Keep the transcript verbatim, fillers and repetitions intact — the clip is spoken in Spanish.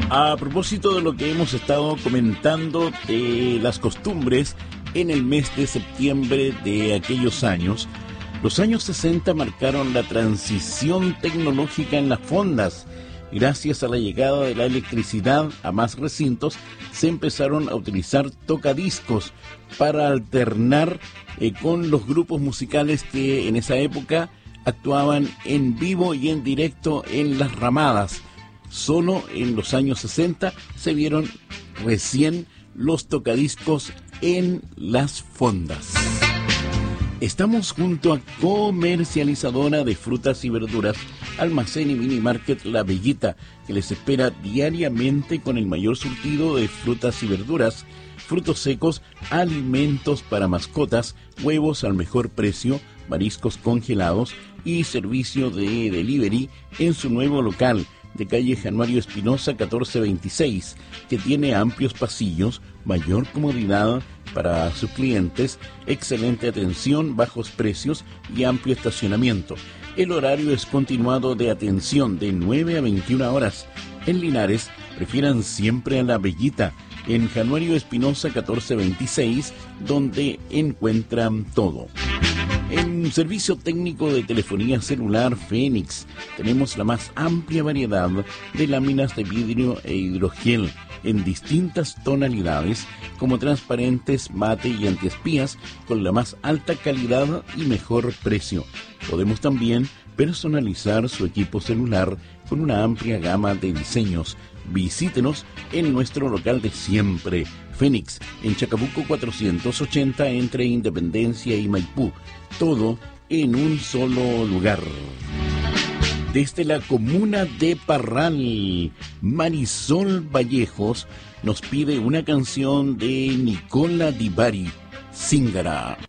A propósito de lo que hemos estado comentando de las costumbres en el mes de septiembre de aquellos años, los años sesenta marcaron la transición tecnológica en las fondas. Gracias a la llegada de la electricidad a más recintos, se empezaron a utilizar tocadiscos para alternar eh, con los grupos musicales que en esa época actuaban en vivo y en directo en las ramadas. Solo en los años sesenta se vieron recién los tocadiscos en las fondas. Estamos junto a comercializadora de frutas y verduras, Almacén y Mini Market La Bellita, que les espera diariamente con el mayor surtido de frutas y verduras, frutos secos, alimentos para mascotas, huevos al mejor precio, mariscos congelados y servicio de delivery en su nuevo local de calle Januario Espinosa catorce veintiséis, que tiene amplios pasillos, mayor comodidad para sus clientes, excelente atención, bajos precios y amplio estacionamiento. El horario es continuado de atención de nueve a veintiuna horas. En Linares, prefieran siempre a La Bellita, en Januario Espinosa catorce veintiséis, donde encuentran todo. En servicio técnico de telefonía celular Fénix, tenemos la más amplia variedad de láminas de vidrio e hidrogel en distintas tonalidades, como transparentes, mate y antiespías, con la más alta calidad y mejor precio. Podemos también personalizar su equipo celular con una amplia gama de diseños. Visítenos en nuestro local de siempre, Fénix, en Chacabuco cuatrocientos ochenta, entre Independencia y Maipú. Todo en un solo lugar. Desde la comuna de Parral, Marisol Vallejos nos pide una canción de Nicola Di Bari, Zingara.